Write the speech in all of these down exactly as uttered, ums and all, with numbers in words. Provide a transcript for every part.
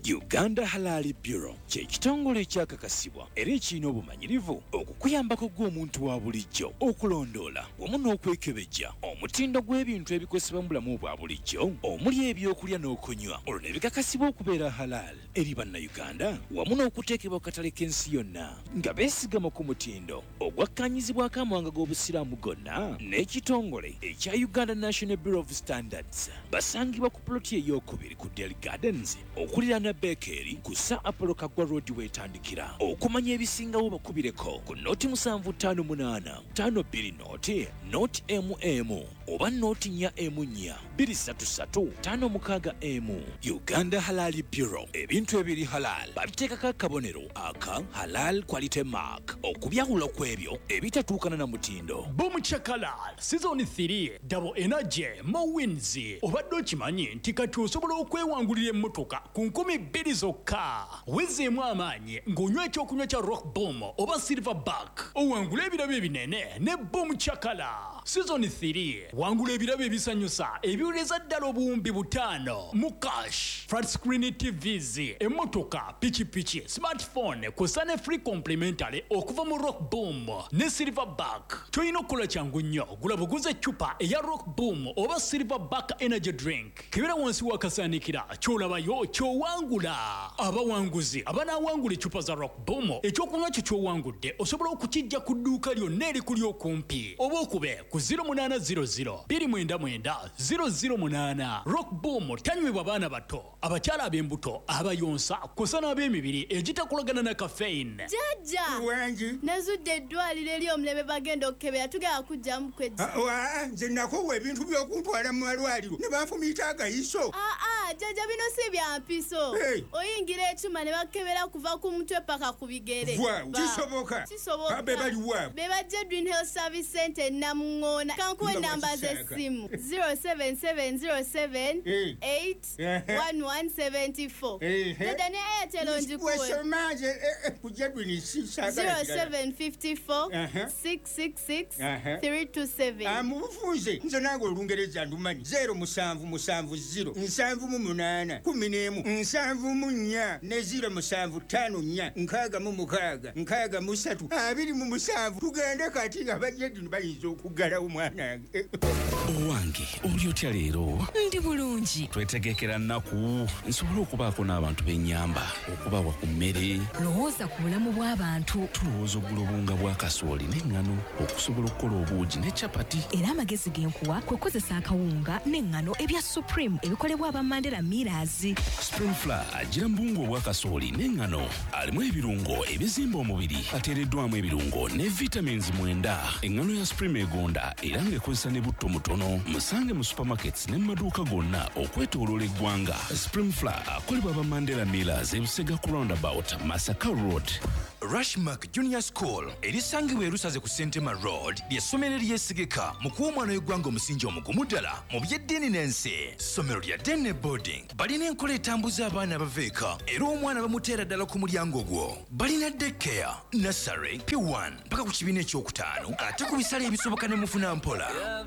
Uganda Halal Bureau kye kitongole ekyakakasibwa era ekirina obumanyirivu okukuyambako gw'omuntu wa bulijjo okulondoola wamu n'okwekebejja omutindo gw'ebintu ebikozesebwa mu bulamu bwa bulijjo omuli ebyokulya n'okunywa olwo ne bikakasibwa okubeera halal eri bannayuganda wamu n'okuteekebwa ku katale k'ensi yonna nga beesigama ku mutindo ogwakkanyizibwako amawanga g'obusiraamu gonna n'ekitongole ekya Uganda National Bureau of Standards. Basangibwa ku ploti ey'okubiri ku Dairy Gardens okuliraana Bakery ku Sir Apollo Kaggwa Road weetandikira. Okumanya ebisingawo bakubireko ku nooti musanvu ttaano munaana ttaano bbiri nooti nooti M M oba nooti nnya M nnya bbiri ssatu ssatu ttaano mukaaga M. Uganda Halal Bureau, ebintu ebiri halal babiteekako akabonero aka Halal Quality Mark okubyawula kw'ebyo ebitatuukana na mutindo. Boom Chakalal Season three Double Energy Mo Wins. Obadde okimanyi nti kati osobola okwewangulira emmotoka ku nkumi bbiri zokka. Wezeemu amaanyi ng'onywa ekyokunywa kya Rock Boom oba Silverback. Owangula ebirabo ebinene ne Boom Chakala. Season three wangula ebirabo ebisanyusa ebiwuleza ddala obuwumbi butaano mu cash. Flat screen T Vs, emmotoka, pichipichi, smartphone kw'ossa ne free complimentary okuva mu Rock Boom ne Silverback. Toyina okukola kyangu nnyo, gula buguze eccupa eya Rock Boom oba Silverback energy drink. Kibera wansi wakasaanikira ky'olabayo ky'owangula. Abawanguzi abanaawangula eccupa za Rock Boom ekyokunywa kyo ky'owangudde osobola okukijja ku dduuka lyonna erikuli okumpi oba okube ku zero munana zero zero bbiri mwenda mwenda zero zero munana. Rock Boom tanywebwa baana bato, abakyala ab'embuto, abayonsa kw'ossa n'ab'emibiri egitakolagana na caffeine. Jjajja wangi nazudde eddwaliro eri omulebe bagenda okukebera tugenda kujjamu kwejja. Wa nze nakowa ebintu by'okuntwala mu malwaliro ne banfumiita agayiso. Aa jjajja bino si bya mpiso. Hey. Oyingira ekyuma ne bakebera kuva ku mutwe paka ku bigere. Wa kisoboka. Kisoboka. Be bali wa. Be bajja Dream Health Service Center Namungoona. Kankuwe namba z'essimu zero seven seven zero seven eight one one seven four. Dada ne Airtel onjikuwe. Wesomaje kujja Dream sisagala. zero seven five four six six six three two seven. Amufunze nze nange olungereza ndumanyi zero musanvu musanvu zero nsanvu mu munaana kumi n'emu nsanvu mu nnya ne zero musanvu ttaano nnya nkaaga mu mukaaga nkaaga mu ssatu abiri mu musanvu. Tugende kati nga bajja Dream bayinza okuggalawo mwanange. Owange oli otya leero? Ndi bulungi. Twetegekera nnaku nsobole okubaako n'abantu b'ennyamba okubawa ku mmere. Lowooza ku bulamu bw'abantu. Tulowooza ogula obunga bwa kasooli n'eŋŋano okusobola okukola obuugi ne capati. Era amagezi g'enkuwa kwe kozesa akawunga n'eŋŋano ebya Supreme ebikolebwa aba Mandela Millers. Spring Flour agira mu bunga obwa kasooli n'eŋŋano alimu ebirungo ebizimba omubiri ateereddwamu ebirungo ne vitamins mwenda. Eŋŋano ya Supreme egonda era ng'ekozesa ne butto mutono. Musange mu supermarkets ne mu maduuka gonna okwetooloola eggwanga. Spring Flour akolebwa aba Mandela Millers e Busega ku roundabout Masaka Road. Rushmark Junior School erisangibwa erusaze ku Sentema Road ly'essomero eryesigika mu kuwa omwana w'eggwanga omusingi omugumu ddala mu by'eddiini n'ensi. Ssomero lya Dene Boarding balina enkola etambuza abaana abaveeka era omwana bamuteera ddala ku mulyango ogwo. Balina daycare, nursery, P one mpaka ku kibiina ekyokutaano ate ku bisale ebisoboka ne mufuna mpola.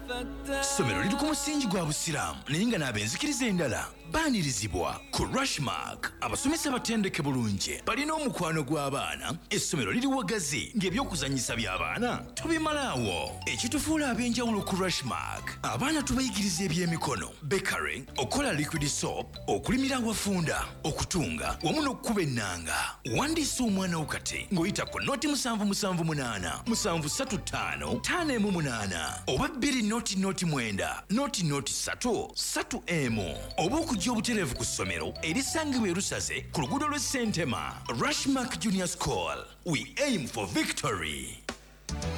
Ssomero liri ku musingi gwa busiraamu naye nga n'abenzikiriza endala baanirizibwa. Ku Rushmark abasomesa batendeke bulungi balina omukwano gw'abaana. Essomero liri wagazi ng'ebyokuzanyisa by'abaana tubimalaawo. Ekitufuula ab'enjawulo ku Rushmark abaana tubayigiriza ebyemikono, bakery, okola liquid soap, okulimira awafunda, okutunga wamu n'okukuba ennanga. Wandiisa omwana wo kati ng'oyita ku nooti musanvu musanvu munaana musanvu ssatu ttaano ttaano emu munaana oba bbiri nooti nooti mwenda nooti nooti ssatu ssatu emu oba okujja obutereevu ku ssomero erisangibwa erusaze ku luguudo lw'e Sentema. Rushmark Junior School. We aim for victory.